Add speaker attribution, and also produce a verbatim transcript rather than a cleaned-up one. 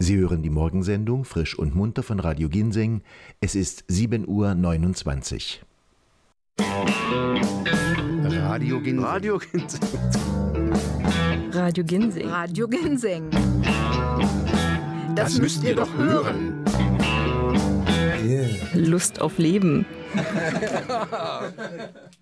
Speaker 1: Sie hören die Morgensendung Frisch und Munter von Radio Ginseng. Es ist sieben Uhr neunundzwanzig.
Speaker 2: Radio Ginseng.
Speaker 3: Radio Ginseng.
Speaker 4: Radio Ginseng.
Speaker 5: Radio Ginseng.
Speaker 2: Das, das müsst ihr doch hören.
Speaker 4: Yeah. Lust auf Leben.